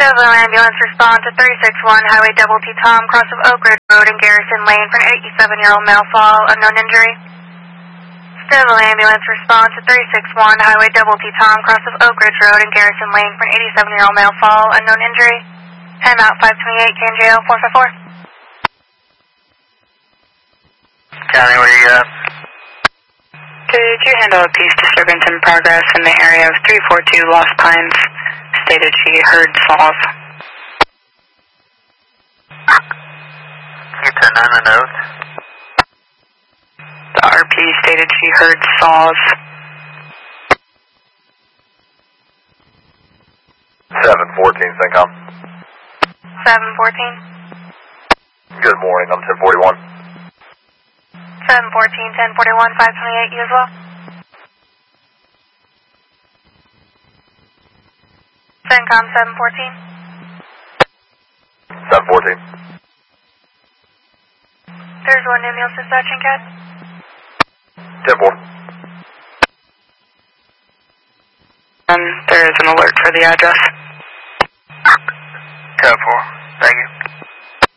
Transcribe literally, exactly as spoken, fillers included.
Civil ambulance response to three six one Highway Double T Tom, cross of Oak Ridge Road in Garrison Lane for an eighty-seven-year-old male fall, unknown injury. Civil ambulance response to three six one Highway Double T Tom, cross of Oak Ridge Road in Garrison Lane for an eighty-seven-year-old male fall, unknown injury. Time out five twenty-eight, K N J O four five four. County, what do you got? Could you handle a peace disturbance in progress in the area of three four two Lost Pines? Stated she heard saws. Keep ten nine the notes. The R P stated she heard saws. seven fourteen, CENTCOM. seven fourteen. Good morning, I'm ten forty-one. seven fourteen, ten forty-one, five twenty-eight, you as well. CENTCOM seven fourteen. seven fourteen. There's one new meal dispatching cat. ten four. And there is an alert for the address. ten four. Thank you.